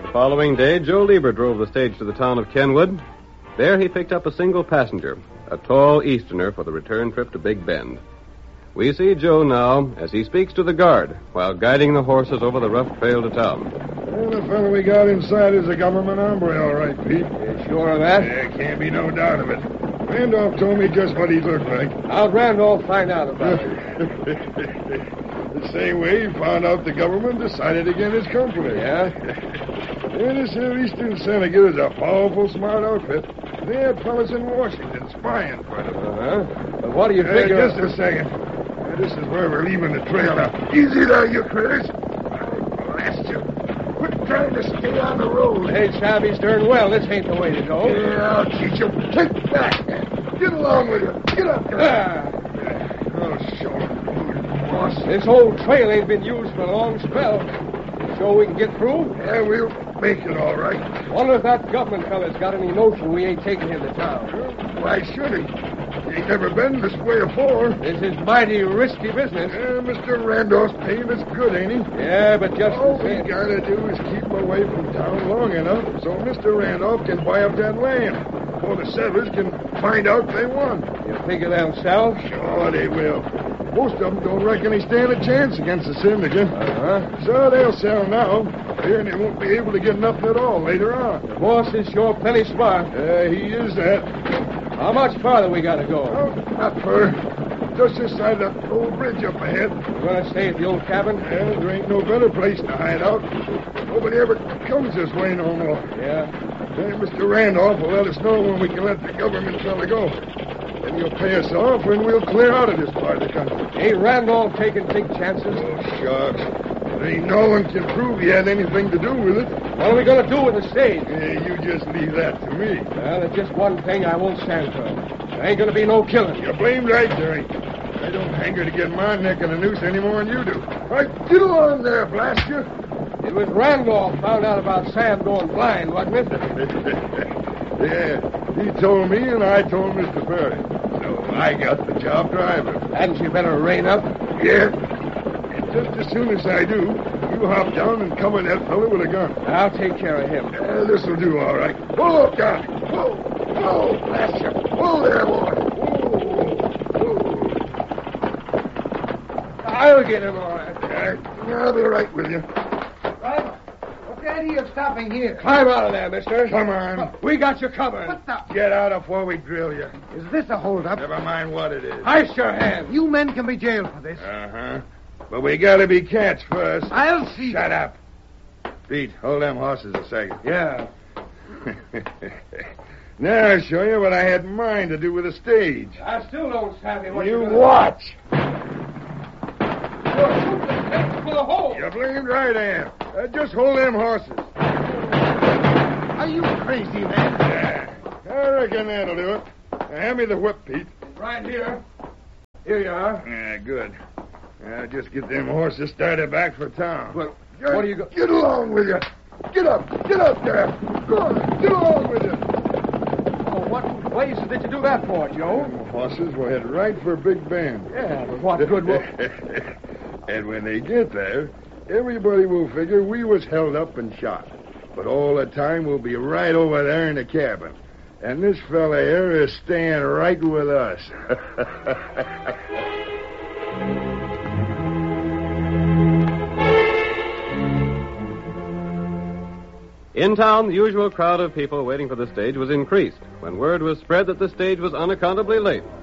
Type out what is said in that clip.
The following day, Joe Lieber drove the stage to the town of Kenwood. There he picked up a single passenger, a tall Easterner, for the return trip to Big Bend. We see Joe now as he speaks to the guard while guiding the horses over the rough trail to town. Well, the fellow we got inside is a government hombre, all right, Pete. You sure of that? There can't be no doubt of it. Randolph told me just what he looked like. How'd Randolph find out about it? The same way he found out the government decided against his company. Yeah? Yeah, this here Eastern Syndicate is a powerful smart outfit. They had fellas in Washington spying for them. But what do you figure... Just a second. This is where we're leaving the trail now. Easy there, you critters. I'll blast you. Quit trying to stay on the road. Hey, Chavis, darn well, this ain't the way to go. Yeah, I'll teach you. Take that. Get along with you. Get up there. Oh, sure. Boss. This old trail ain't been used for a long spell. Sure we can get through? Yeah, we'll make it all right. Wonder if that government fella's got any notion we ain't taking him to town. Why should he? He ain't never been this way afore. This is mighty risky business. Yeah, Mr. Randolph's paying us good, ain't he? Yeah, but just All the we same. gotta do is keep him away from town long enough so Mr. Randolph can buy up that land before the settlers can find out they won. You figure they'll sell? Sure they will. Most of them don't reckon they stand a chance against the syndicate. So they'll sell now. Here they won't be able to get nothing at all later on. The boss is sure plenty smart. He is that. How much farther we gotta go? Oh, not far. Just this side of that old bridge up ahead. We're gonna stay at the old cabin? Yeah, there ain't no better place to hide out. Nobody ever comes this way no more. Yeah. Hey, Mr. Randolph will let us know when we can let the government fella go. Then he'll pay us off and we'll clear out of this part of the country. Ain't Randolph taking big chances? Oh, shucks. There ain't no one can prove he had anything to do with it. What are we gonna do with the stage? Yeah, you just leave that to me. Well, there's just one thing I won't stand for. There ain't gonna be no killing. You're blamed right, there ain't. I don't hanker to get my neck in a noose any more than you do. Right, get along there, blast you. It was Randolph found out about Sam going blind, wasn't it? Yeah, he told me and I told Mr. Perry. So I got the job driving. Hadn't you better rein up? Yeah. And just as soon as I do, you hop down and cover that fellow with a gun. I'll take care of him. This'll do all right. Pull up, Doc. Whoa, whoa, blast you. Whoa there, boy. Whoa. I'll get him all right. I'll be right with you. Right. What's the idea of stopping here? Climb out of there, mister. Come on. We got you covered. What the... Get out before we drill you. Is this a holdup? Never mind what it is. Ice your hand. You men can be jailed for this. Uh-huh. But we gotta be cats first. I'll see. Shut up. Pete, hold them horses a second. Yeah. Now I'll show you what I had in mind to do with the stage. I still don't savvy what You you're gonna... watch. You're shooting the stakes for the hole. You're blamed right, I am. Just hold them horses. Are you crazy, man? Yeah. I reckon that'll do it. Now, hand me the whip, Pete. Right here. Here you are. Yeah, good. Now, just get them horses started back for town. Well, what are you going... Get along with you. Get up there. Go on, get along with you. Oh, what blazes did you do that for, Joe? Them horses will head right for Big Bend. Yeah, but what good will... And when they get there, everybody will figure we was held up and shot. But all the time we'll be right over there in the cabin. And this fella here is staying right with us. In town, the usual crowd of people waiting for the stage was increased when word was spread that the stage was unaccountably late.